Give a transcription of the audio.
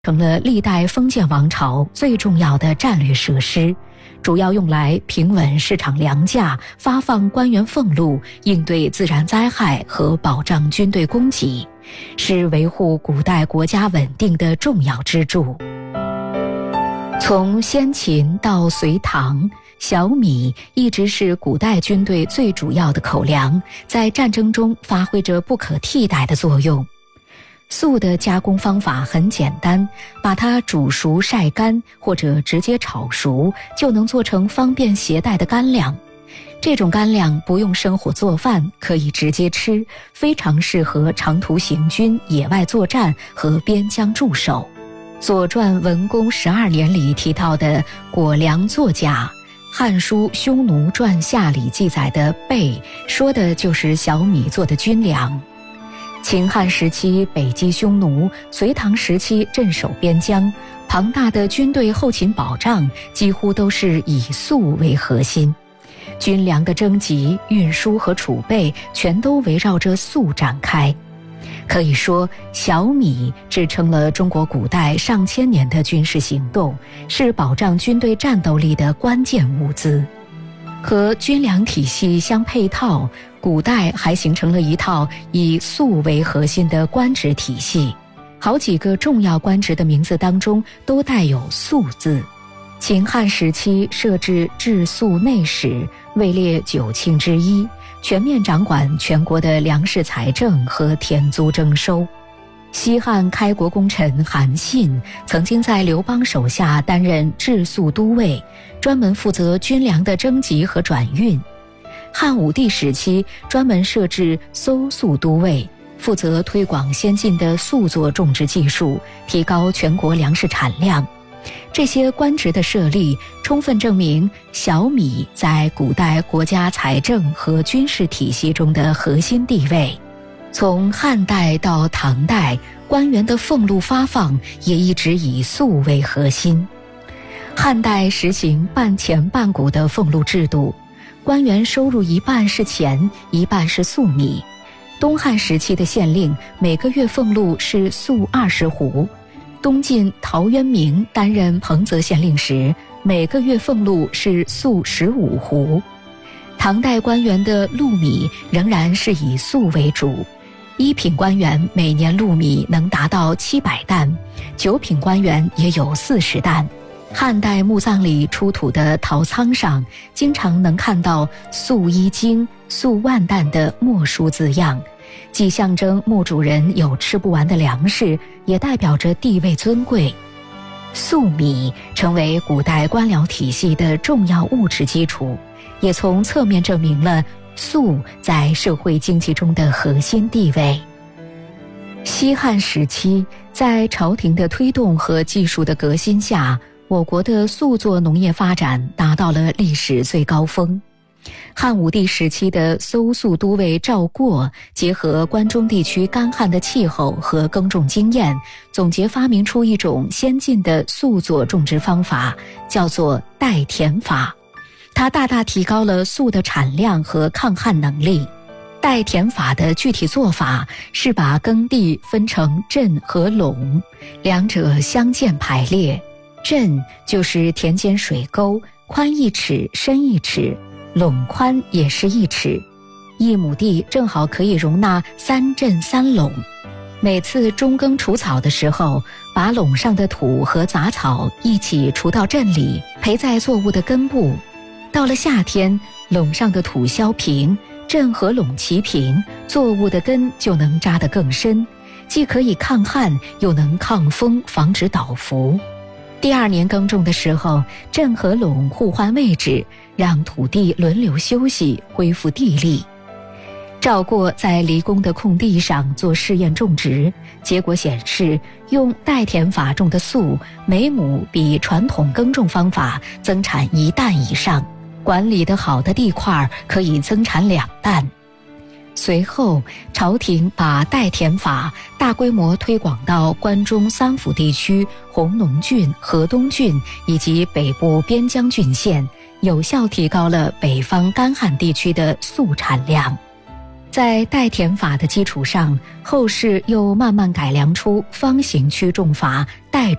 成了历代封建王朝最重要的战略设施，主要用来平稳市场粮价、发放官员俸禄、应对自然灾害和保障军队供给，是维护古代国家稳定的重要支柱。从先秦到隋唐，小米一直是古代军队最主要的口粮，在战争中发挥着不可替代的作用。粟的加工方法很简单，把它煮熟晒干或者直接炒熟，就能做成方便携带的干粮。这种干粮不用生火做饭，可以直接吃，非常适合长途行军、野外作战和边疆驻守。《左传》文公12年里提到的果粮作甲，《汉书·匈奴传下》里记载的贝，说的就是小米做的军粮。秦汉时期北击匈奴，隋唐时期镇守边疆，庞大的军队后勤保障几乎都是以粟为核心，军粮的征集、运输和储备全都围绕着粟展开。可以说，小米支撑了中国古代上千年的军事行动，是保障军队战斗力的关键物资。和军粮体系相配套，古代还形成了一套以粟为核心的官职体系，好几个重要官职的名字当中都带有粟字。秦汉时期设置治粟内史，位列9卿之一，全面掌管全国的粮食财政和田租征收。西汉开国功臣韩信曾经在刘邦手下担任治粟都尉，专门负责军粮的征集和转运。汉武帝时期专门设置搜粟都尉，负责推广先进的粟作种植技术，提高全国粮食产量。这些官职的设立，充分证明小米在古代国家财政和军事体系中的核心地位。从汉代到唐代，官员的俸禄发放也一直以粟为核心。汉代实行半钱半谷的俸禄制度，官员收入一半是钱，一半是粟米。东汉时期的县令每个月俸禄是粟20斛。东晋陶渊明担任彭泽县令时，每个月俸禄是粟15斛。唐代官员的禄米仍然是以粟为主，一品官员每年禄米能达到700担，9品官员也有40担。汉代墓葬里出土的陶仓上，经常能看到粟1斤、粟万担的墨书字样，既象征墓主人有吃不完的粮食，也代表着地位尊贵。粟米成为古代官僚体系的重要物质基础，也从侧面证明了粟在社会经济中的核心地位。西汉时期，在朝廷的推动和技术的革新下，我国的粟作农业发展达到了历史最高峰。汉武帝时期的搜粟都尉赵过，结合关中地区干旱的气候和耕种经验，总结发明出一种先进的粟作种植方法，叫做代田法。它大大提高了粟的产量和抗旱能力。代田法的具体做法是把耕地分成镇和垄，两者相间排列。镇就是田间水沟，宽1尺，深1尺，垄宽也是1尺，1亩地正好可以容纳3镇3垄。每次中耕除草的时候，把垄上的土和杂草一起除到镇里，培在作物的根部。到了夏天，垄上的土削平，镇和垄齐平，作物的根就能扎得更深，既可以抗旱，又能抗风，防止倒伏。第2年耕种的时候，镇和垄互换位置，让土地轮流休息，恢复地力。赵过在离宫的空地上做试验种植，结果显示，用代田法种的粟，每亩比传统耕种方法增产1担以上，管理得好的地块可以增产2担。随后，朝廷把代田法大规模推广到关中3府地区、弘农郡、河东郡以及北部边疆郡县，有效提高了北方干旱地区的粟产量。 在代田法的基础上，后世又慢慢改良出方形区种法代